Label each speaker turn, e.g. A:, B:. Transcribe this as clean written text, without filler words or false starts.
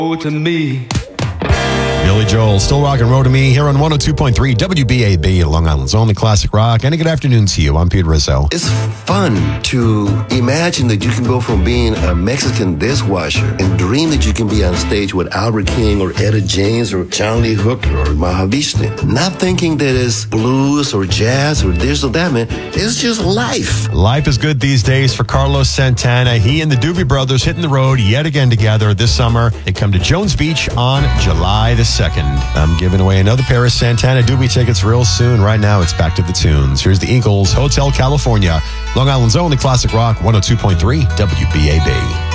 A: to me.
B: Billy Joel, Still Rockin' Roll to Me here on 102.3 WBAB, Long Island's only classic rock. And a good afternoon to you. I'm Pete Rizzo.
C: It's fun to imagine that you can go from being a Mexican dishwasher and dream that you can be on stage with Albert King or Etta James or John Lee Hooker or Mahavishnu. Not thinking that it's blues or jazz or this or that, man. It's just life.
B: Life is good these days for Carlos Santana. He and the Doobie Brothers hitting the road yet again together this summer. They come to Jones Beach on July the 2nd. I'm giving away another pair of Santana Doobie tickets real soon. Right now, it's back to the tunes. Here's the Eagles, Hotel California, Long Island's only classic rock, 102.3 WBAB.